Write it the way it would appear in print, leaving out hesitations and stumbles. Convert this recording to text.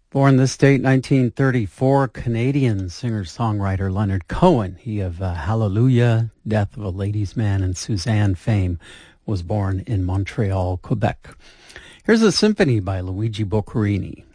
Born this date, 1934, Canadian singer-songwriter Leonard Cohen, he of Hallelujah, Death of a Ladies' Man, and Suzanne fame, was born in Montreal, Quebec. Here's a symphony by Luigi Boccherini.